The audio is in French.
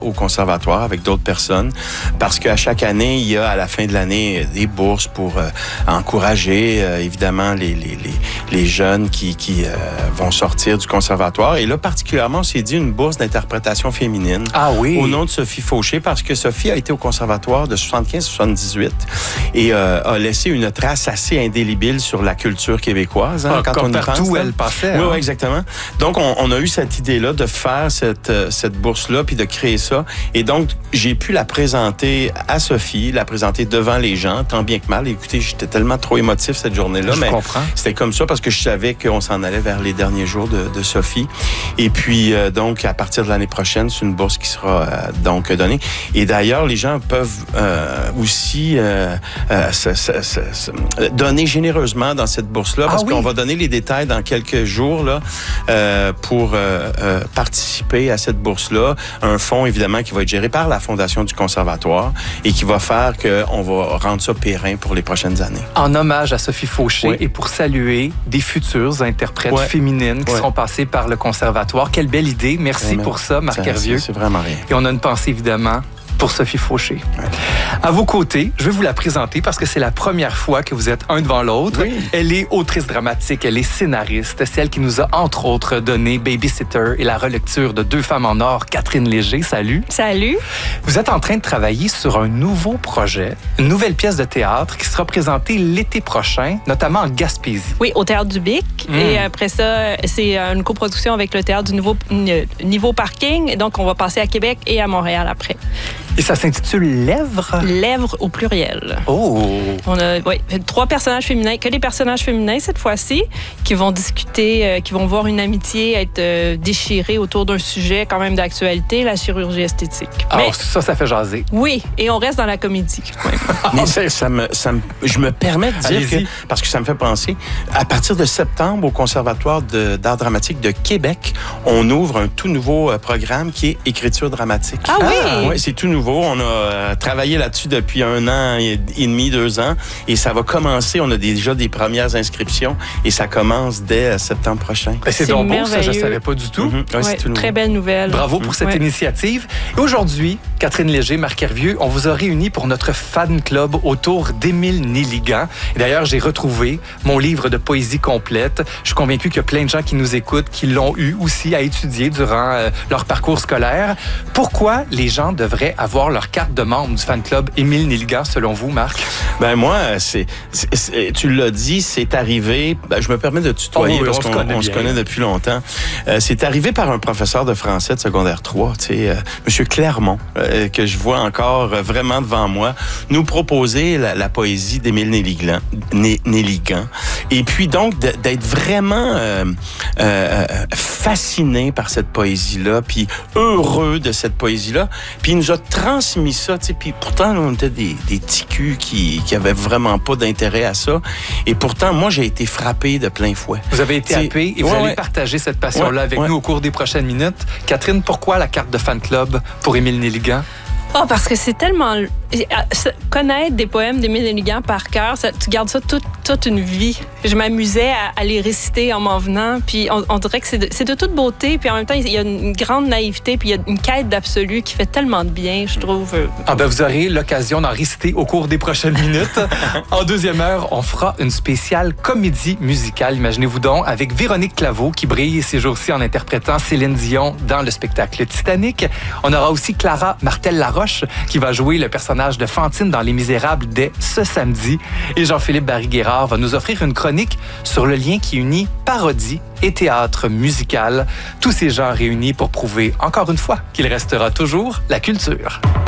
au conservatoire avec d'autres personnes parce qu'à chaque année, il y a à la fin de l'année des bourses pour encourager évidemment les jeunes qui vont sortir du conservatoire. Et là, particulièrement, on s'est dit une bourse d'interprétation féminine au nom de Sophie Fauché parce que Sophie a été au conservatoire de 75-78 et a laissé une trace assez indélébile sur la culture québécoise. Quand on y pense. Partout où elle passait. Oui, exactement. Donc, on a eu cette idée-là de faire cette bourse-là puis de créer ça. Et donc, j'ai pu la présenter à Sophie, la présenter devant les gens, tant bien que mal. Écoutez, j'étais tellement trop émotif cette journée-là, mais c'était comme ça parce que je savais qu'on s'en allait vers les derniers jours de Sophie. Et puis, donc, à partir de l'année prochaine, c'est une bourse qui sera donc donnée. Et d'ailleurs, les gens peuvent aussi donner généreusement dans cette bourse-là parce qu'on va donner les détails dans quelques jours là, pour participer à cette bourse-là. Un fonds, évidemment, qui va être géré par la Fondation du Conservatoire et qui va faire qu'on va rendre ça périn pour les prochaines années. En hommage à Sophie Fauché et pour saluer des futures interprètes féminines qui seront passées par le Conservatoire. Quelle belle idée. Merci pour ça, Marc Hervieux. C'est vraiment rien. Et on a une pensée, évidemment, pour Sophie Fauché. À vos côtés, je vais vous la présenter parce que c'est la première fois que vous êtes un devant l'autre. Oui. Elle est autrice dramatique, elle est scénariste. C'est elle qui nous a, entre autres, donné Babysitter et la relecture de Deux femmes en or, Catherine Léger. Salut. Salut. Vous êtes en train de travailler sur un nouveau projet, une nouvelle pièce de théâtre qui sera présentée l'été prochain, notamment en Gaspésie. Oui, au Théâtre du Bic. Et après ça, c'est une coproduction avec le Théâtre du Niveau Parking. Et donc, on va passer à Québec et à Montréal après. Et ça s'intitule Lèvres? Lèvres au pluriel. Oh! On a 3 personnages féminins, que des personnages féminins cette fois-ci, qui vont discuter, qui vont voir une amitié être déchirée autour d'un sujet quand même d'actualité, la chirurgie esthétique. Mais, ça fait jaser. Oui, et on reste dans la comédie. Mais je me permets de dire que, parce que ça me fait penser, à partir de septembre, au Conservatoire d'art dramatique de Québec, on ouvre un tout nouveau programme qui est écriture dramatique. Ah oui? Oui, c'est tout nouveau. On a travaillé là-dessus depuis 1 an et demi, 2 ans, et ça va commencer. On a déjà des premières inscriptions, et ça commence dès septembre prochain. C'est donc beau, ça, je ne savais pas du tout. C'est tout très belle nouvelle. Bravo pour cette initiative. Et aujourd'hui, Catherine Léger, Marc Hervieux, on vous a réunis pour notre fan club autour d'Émile Nelligan. Et d'ailleurs, j'ai retrouvé mon livre de poésie complète. Je suis convaincu qu'il y a plein de gens qui nous écoutent, qui l'ont eu aussi à étudier durant leur parcours scolaire. Pourquoi les gens devraient avoir leur carte de membre du fan club Émile Nelligan, selon vous, Marc? Ben moi, tu l'as dit, c'est arrivé, je me permets de tutoyer parce qu'on se connaît depuis longtemps. C'est arrivé par un professeur de français de secondaire 3, tu sais, Monsieur Clermont, que je vois encore vraiment devant moi, nous proposer la poésie d'Émile Nelligan. Et puis donc, d'être vraiment fasciné par cette poésie-là, puis heureux de cette poésie-là. Puis il nous a transmis ça, tu sais, puis pourtant, on était des petits culs qui avaient vraiment pas d'intérêt à ça. Et pourtant, moi, j'ai été frappé de plein fouet. Vous avez été happé et vous allez partager cette passion-là avec nous au cours des prochaines minutes. Catherine, pourquoi la carte de fan club pour Émile Nelligan? Oh, parce que c'est tellement... Connaître des poèmes d'Émile Nelligan par cœur, tu gardes ça toute une vie. Je m'amusais à les réciter en m'en venant, puis on dirait que c'est de toute beauté, puis en même temps, il y a une grande naïveté, puis il y a une quête d'absolu qui fait tellement de bien, je trouve. Vous aurez l'occasion d'en réciter au cours des prochaines minutes. En deuxième heure, on fera une spéciale comédie musicale, imaginez-vous donc, avec Véronique Claveau, qui brille ces jours-ci en interprétant Céline Dion dans le spectacle Titanic. On aura aussi Clara Martel-Laroche, qui va jouer le personnage de Fantine dans Les Misérables dès ce samedi. Et Jean-Philippe Barry-Guérard va nous offrir une chronique sur le lien qui unit parodie et théâtre musical. Tous ces gens réunis pour prouver, encore une fois, qu'il restera toujours la culture.